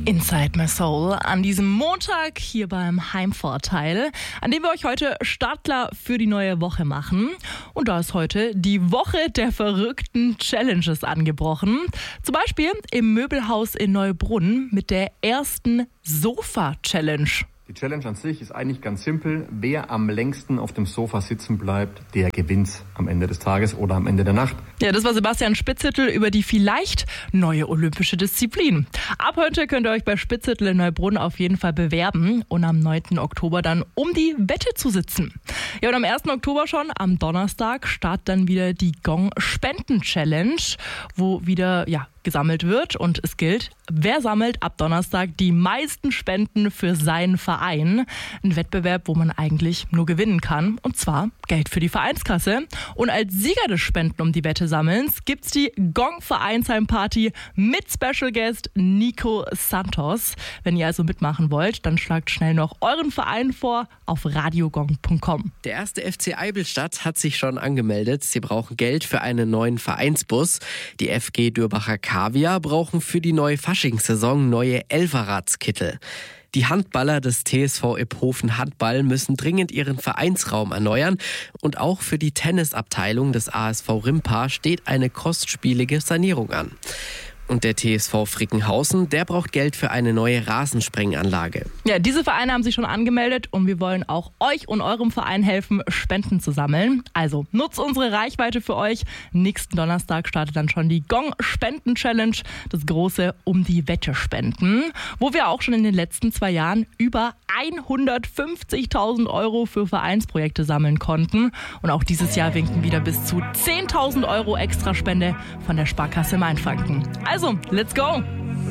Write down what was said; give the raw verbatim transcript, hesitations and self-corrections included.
Inside My Soul an diesem Montag hier beim Heimvorteil, an dem wir euch heute startklar für die neue Woche machen. Und da ist heute die Woche der verrückten Challenges angebrochen. Zum Beispiel im Möbelhaus in Neubrunn mit der ersten Sofa-Challenge. Die Challenge an sich ist eigentlich ganz simpel. Wer am längsten auf dem Sofa sitzen bleibt, der gewinnt am Ende des Tages oder am Ende der Nacht. Ja, das war Sebastian Spitzhüttel über die vielleicht neue olympische Disziplin. Ab heute könnt ihr euch bei Spitzhüttel in Neubrunn auf jeden Fall bewerben und am neunten Oktober dann um die Wette zu sitzen. Ja, und am ersten Oktober schon, am Donnerstag, startet dann wieder die Gong-Spenden-Challenge, wo wieder, ja, gesammelt wird und es gilt, wer sammelt ab Donnerstag die meisten Spenden für seinen Verein. Ein Wettbewerb, wo man eigentlich nur gewinnen kann, und zwar Geld für die Vereinskasse. Und als Sieger des Spenden um die Wette sammelns gibt's die Gong Vereinsheimparty mit Special Guest Nico Santos. Wenn ihr also mitmachen wollt, dann schlagt schnell noch euren Verein vor auf radiogong punkt com. Der erste F C Eivelstadt hat sich schon angemeldet. Sie brauchen Geld für einen neuen Vereinsbus. Die F G Dürbacher Kaviar brauchen für die neue Faschingssaison neue Elferradskittel. Die Handballer des T S V Iphofen Handball müssen dringend ihren Vereinsraum erneuern. Und auch für die Tennisabteilung des A S V Rimpa steht eine kostspielige Sanierung an. Und der T S V Frickenhausen, der braucht Geld für eine neue Rasensprenganlage. Ja, diese Vereine haben sich schon angemeldet und wir wollen auch euch und eurem Verein helfen, Spenden zu sammeln. Also nutzt unsere Reichweite für euch. Nächsten Donnerstag startet dann schon die Gong-Spenden-Challenge, das große Um die Wette spenden, wo wir auch schon in den letzten zwei Jahren über hundertfünfzigtausend Euro für Vereinsprojekte sammeln konnten. Und auch dieses Jahr winken wieder bis zu zehntausend Euro Extraspende von der Sparkasse Mainfranken. Also, let's go!